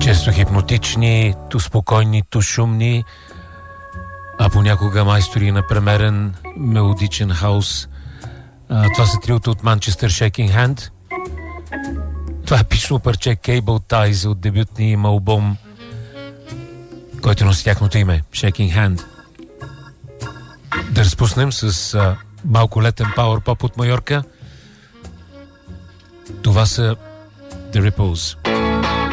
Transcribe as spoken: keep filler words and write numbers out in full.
Често хипнотични, ту спокойни, ту шумни, а понякога майстори на премерен мелодичен хаус. А, това са триото от Манчестър Shaking Hand. Това е пично парче Cable Ties от дебютния им албум, който носи тяхното име Shaking Hand. Да разпуснем с а, малко летен пауър поп от Майорка. Това са The Ripples.